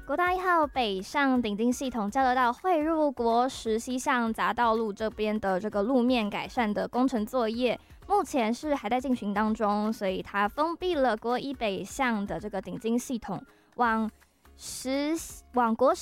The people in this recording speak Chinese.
国道1号北上顶金系统交流道汇入国十西向匝道路这边的这个路面改善的工程作业，目前是还在进行当中，所以它封闭了国1北向的这个顶金系统往国